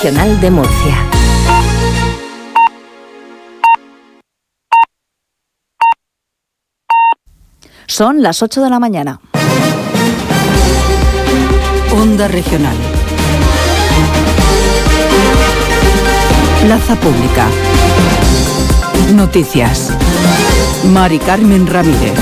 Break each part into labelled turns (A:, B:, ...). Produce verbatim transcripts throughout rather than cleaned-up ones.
A: Regional de Murcia.
B: Son las ocho de la mañana.
C: Onda Regional. Plaza Pública. Noticias. Mari Carmen Ramírez.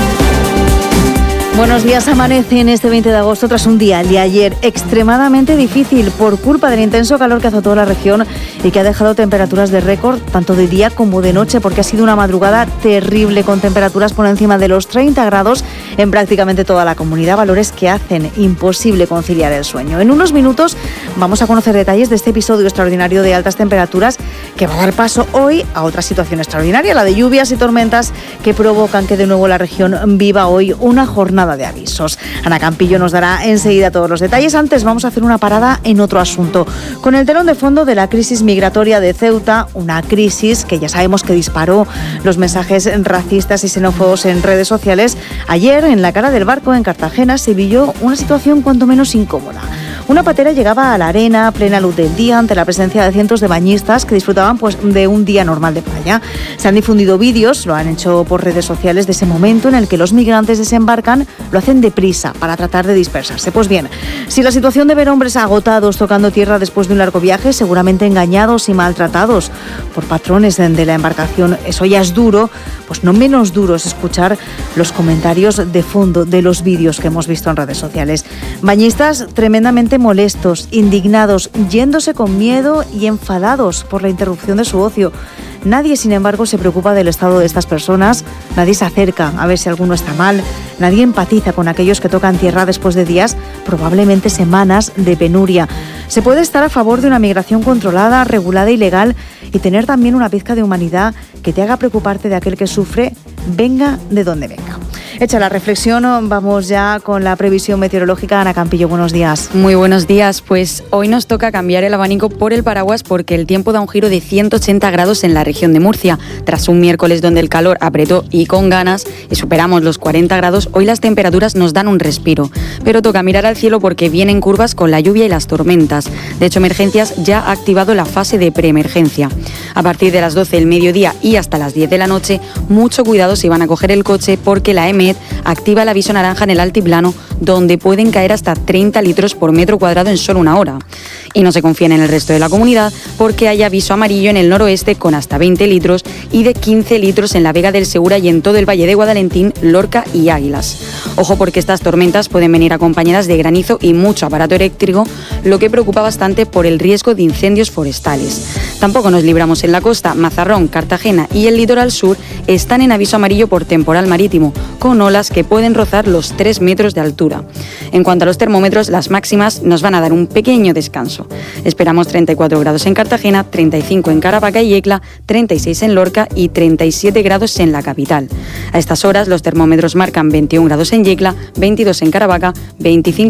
B: Buenos días, amanece en este veinte de agosto tras un día, el de ayer, extremadamente difícil por culpa del intenso calor que azotó la región y que ha dejado temperaturas de récord tanto de día como de noche, porque ha sido una madrugada terrible con temperaturas por encima de los treinta grados en prácticamente toda la comunidad, valores que hacen imposible conciliar el sueño. En unos minutos vamos a conocer detalles de este episodio extraordinario de altas temperaturas que va a dar paso hoy a otra situación extraordinaria, la de lluvias y tormentas que provocan que de nuevo la región viva hoy una jornada de avisos. Ana Campillo nos dará enseguida todos los detalles. Antes vamos a hacer una parada en otro asunto, con el telón de fondo de la crisis migratoria de Ceuta, una crisis que ya sabemos que disparó los mensajes racistas y xenófobos en redes sociales. Ayer, en la cara del barco en Cartagena, se vivió una situación cuanto menos incómoda. Una patera llegaba a la arena a plena luz del día ante la presencia de cientos de bañistas que disfrutaban pues, de un día normal de playa. Se han difundido vídeos, lo han hecho por redes sociales, de ese momento en el que los migrantes desembarcan, lo hacen deprisa para tratar de dispersarse. Pues bien, si la situación de ver hombres agotados tocando tierra después de un largo viaje, seguramente engañados y maltratados por patrones de la embarcación, eso ya es duro, pues no menos duro es escuchar los comentarios de fondo de los vídeos que hemos visto en redes sociales. Bañistas tremendamente molestos, indignados, yéndose con miedo y enfadados por la interrupción de su ocio. Nadie, sin embargo, se preocupa del estado de estas personas, nadie se acerca a ver si alguno está mal, nadie empatiza con aquellos que tocan tierra después de días, probablemente semanas, de penuria. Se puede estar a favor de una migración controlada, regulada y legal y tener también una pizca de humanidad que te haga preocuparte de aquel que sufre, venga de donde venga. Hecha la reflexión, vamos ya con la previsión meteorológica. Ana Campillo, buenos días.
D: Muy buenos días. Pues hoy nos toca cambiar el abanico por el paraguas porque el tiempo da un giro de ciento ochenta grados en la región de Murcia. Tras un miércoles donde el calor apretó y con ganas y superamos los cuarenta grados, hoy las temperaturas nos dan un respiro. Pero toca mirar al cielo porque vienen curvas con la lluvia y las tormentas. De hecho, Emergencias ya ha activado la fase de preemergencia. A partir de las doce del mediodía y hasta las diez de la noche, mucho cuidado si van a coger el coche porque la E M E D activa el aviso naranja en el altiplano, donde pueden caer hasta treinta litros por metro cuadrado en solo una hora. Y no se confíen en el resto de la comunidad porque hay aviso amarillo en el noroeste con hasta veinte litros y de quince litros en la Vega del Segura y en todo el Valle de Guadalentín, Lorca y Águilas. Ojo porque estas tormentas pueden venir acompañadas de granizo y mucho aparato eléctrico, lo que preocupa bastante por el riesgo de incendios forestales. Tampoco nos libramos en la costa. Mazarrón, Cartagena y el litoral sur están en aviso amarillo por temporal marítimo, con olas que pueden rozar los tres metros de altura. En cuanto a los termómetros, las máximas nos van a dar un pequeño descanso. Esperamos treinta y cuatro grados en Cartagena, treinta y cinco en Caravaca y Yecla, treinta y seis en Lorca y treinta y siete grados en la capital. A estas horas los termómetros marcan veintiún grados en Yecla, veintidós en Caravaca, veinticinco